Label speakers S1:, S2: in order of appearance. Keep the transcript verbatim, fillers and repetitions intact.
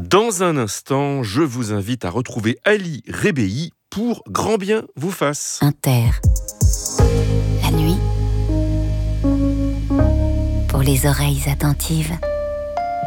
S1: Dans un instant, je vous invite à retrouver Ali Rebéi pour Grand bien vous fasse.
S2: Inter. La nuit, pour les oreilles attentives.